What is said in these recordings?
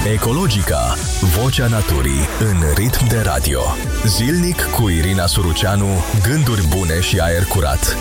Ecologica, vocea naturii în ritm de radio. Zilnic cu Irina Suruceanu, gânduri bune și aer curat.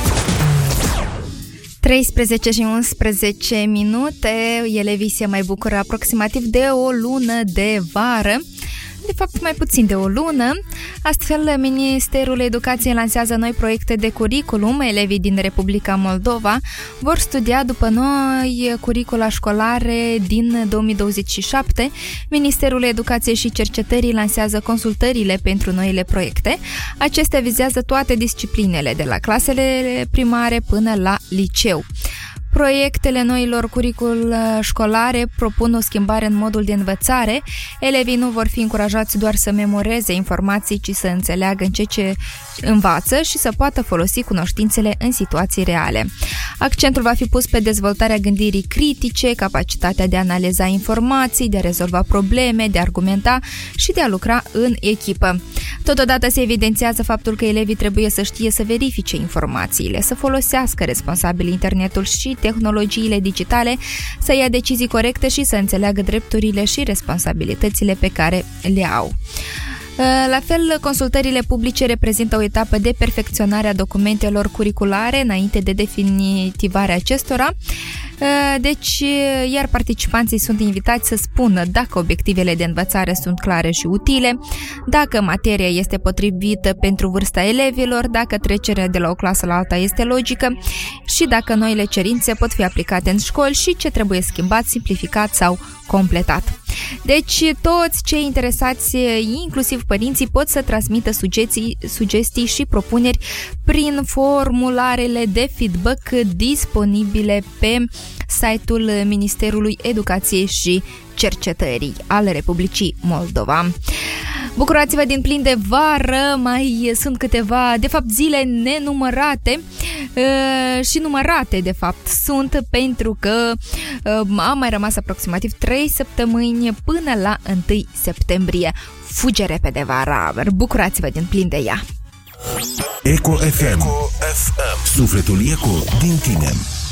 13 și 11 minute, elevii se mai bucură aproximativ de o lună de vară. De fapt, mai puțin de o lună. Astfel, Ministerul Educației lansează noi proiecte de curriculum. Elevii din Republica Moldova vor studia după noi curricula școlare din 2027. Ministerul Educației și Cercetării lansează consultările pentru noile proiecte. Acestea vizează toate disciplinele, de la clasele primare până la liceu. Proiectele noilor curricul școlare propun o schimbare în modul de învățare. Elevii nu vor fi încurajați doar să memoreze informații, ci să înțeleagă în ce învață și să poată folosi cunoștințele în situații reale. Accentul va fi pus pe dezvoltarea gândirii critice, capacitatea de a analiza informații, de a rezolva probleme, de a argumenta și de a lucra în echipă. Totodată se evidențiază faptul că elevii trebuie să știe să verifice informațiile, să folosească responsabil internetul și tehnologiile digitale, să ia decizii corecte și să înțeleagă drepturile și responsabilitățile pe care le au. La fel, consultările publice reprezintă o etapă de perfecționare a documentelor curriculare înainte de definitivarea acestora. Deci, iar participanții sunt invitați să spună dacă obiectivele de învățare sunt clare și utile, dacă materia este potrivită pentru vârsta elevilor, dacă trecerea de la o clasă la alta este logică și dacă noile cerințe pot fi aplicate în școli și ce trebuie schimbat, simplificat sau completat. Deci, toți cei interesați, inclusiv părinții, pot să transmită sugestii și propuneri prin formularele de feedback disponibile pe site-ul Ministerului Educației și Cercetării al Republicii Moldova. Bucurați-vă din plin de vară, mai sunt câteva, de fapt, zile nenumărate și numărate, de fapt, sunt pentru că a mai rămas aproximativ 3 săptămâni până la 1 septembrie. Fuge repede vara, bucurați-vă din plin de ea! Eco FM. Sufletul Eco din tine.